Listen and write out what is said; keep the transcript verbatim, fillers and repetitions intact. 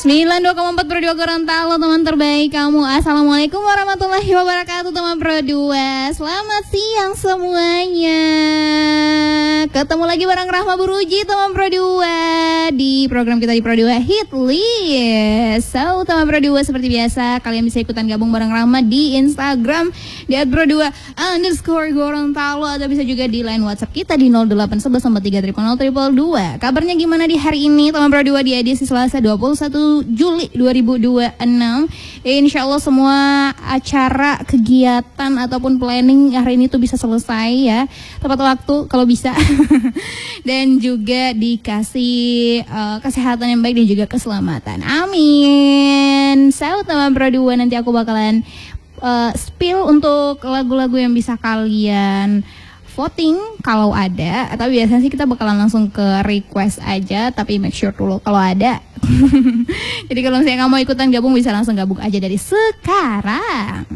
sembilan puluh dua koma empat Pro dua Gorontalo, teman terbaik kamu. Assalamualaikum warahmatullahi wabarakatuh, teman Pro dua. Selamat siang semuanya. Ketemu lagi bareng Rahma Buruji, teman Pro dua, di program kita di Pro dua Hit List. So, teman Pro dua, seperti biasa kalian bisa ikutan gabung bareng Rahma di Instagram di at Pro dua underscore Gorontalo, atau bisa juga di line WhatsApp kita di nol delapan satu satu tiga nol nol nol dua. Kabarnya gimana di hari ini, teman Pro dua, di edisi Selasa dua puluh satu Juli dua ribu dua puluh enam. Insya Allah semua acara, kegiatan ataupun planning hari ini tuh bisa selesai ya, tepat waktu kalau bisa. Dan juga dikasih uh, kesehatan yang baik dan juga keselamatan. Amin. So, teman Pro dua, nanti aku bakalan uh, spill untuk lagu-lagu yang bisa kalian voting kalau ada, atau biasanya sih kita bakalan langsung ke request aja, tapi make sure dulu kalau ada. Jadi kalau misalnya kamu ikutan gabung, bisa langsung gabung aja dari sekarang.